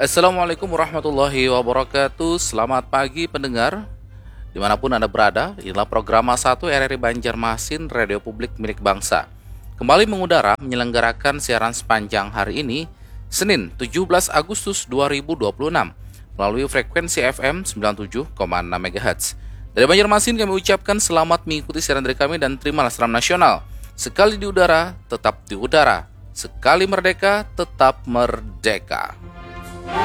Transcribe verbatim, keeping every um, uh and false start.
Assalamualaikum warahmatullahi wabarakatuh. Selamat pagi pendengar dimanapun Anda berada. Inilah program satu R R I Banjarmasin, Radio Publik Milik Bangsa, kembali mengudara menyelenggarakan siaran sepanjang hari ini, Senin tujuh belas Agustus dua ribu dua puluh enam, melalui frekuensi F M sembilan puluh tujuh koma enam MHz. Dari Banjarmasin kami ucapkan selamat mengikuti siaran dari kami dan terimalah salam nasional. Sekali di udara, tetap di udara. Sekali merdeka, tetap merdeka.